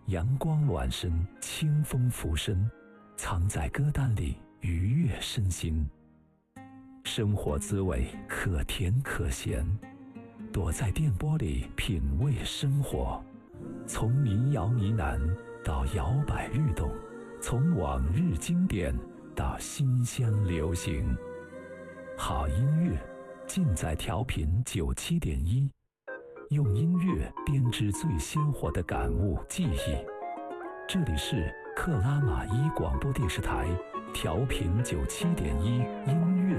阳光暖身，清风拂身，藏在歌单里愉悦身心。生活滋味可甜可咸，躲在电波里品味生活。从民谣呢喃到摇摆律动，从往日经典到新鲜流行。好音乐尽在调频97.1，用音乐编织最鲜活的感悟记忆。这里是克拉玛依广播电视台调频97.1音乐